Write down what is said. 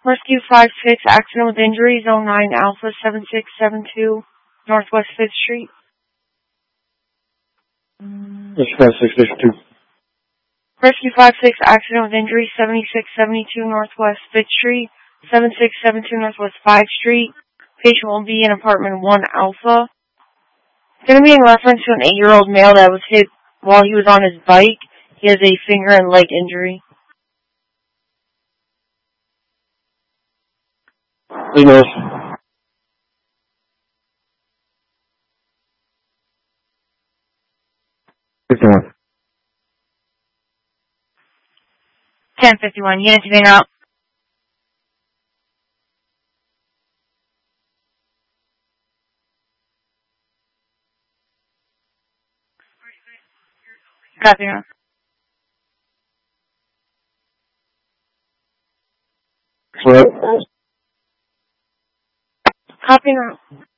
Rescue 5-6, accident with injury, Zone 9 Alpha 7672, Northwest 5th Street. Rescue 5652. Rescue 5-6, accident with injury, 7672 Northwest 5th Street, 7672 Northwest 5th Street. Patient will be in apartment 1 Alpha. It's going to be in reference to an 8-year-old male that was hit while he was on his bike. He has a finger and leg injury. Emails. 51. 1051, units being out. Copy now. What? Copy now.